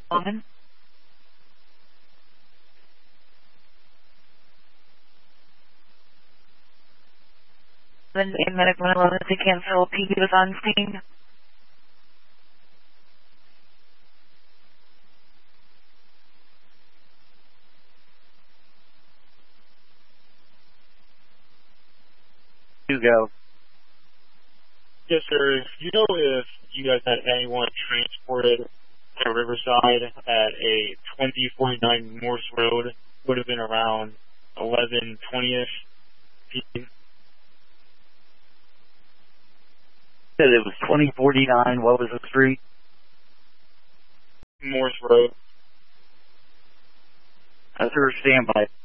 On. Then in medical 11 to cancel PB was on scene. You go. Yes, sir. Do you know if you guys had anyone transported to Riverside at a 2049 Morse Road? Would have been around 11:20ish p.m. Said it was 2049. What was the street? Morse Road. That's her standby.